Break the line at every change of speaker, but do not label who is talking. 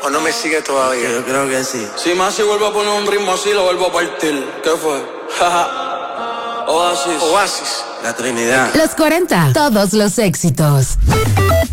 ¿O no me sigue todavía?
Yo creo que sí.
Si más si vuelvo a poner un ritmo así, lo vuelvo a partir. ¿Qué fue? Oasis.
Oasis.
La Trinidad.
Los 40, todos los éxitos.